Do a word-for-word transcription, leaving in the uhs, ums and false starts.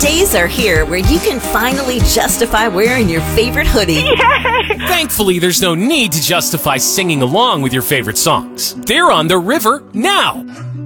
days are here where you can finally justify wearing your favorite hoodie. Yay! Thankfully, there's no need to justify singing along with your favorite songs. They're on the river now.